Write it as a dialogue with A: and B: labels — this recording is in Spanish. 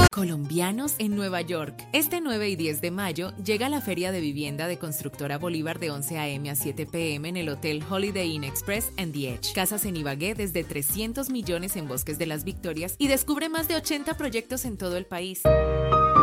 A: Colombianos en Nueva York. Este 9 y 10 de mayo llega la Feria de Vivienda de Constructora Bolívar de 11 a.m. a 7 p.m. en el Hotel Holiday Inn Express and The Edge. Casas en Ibagué desde 300 millones en Bosques de las Victorias y descubre más de 80 proyectos en todo el país.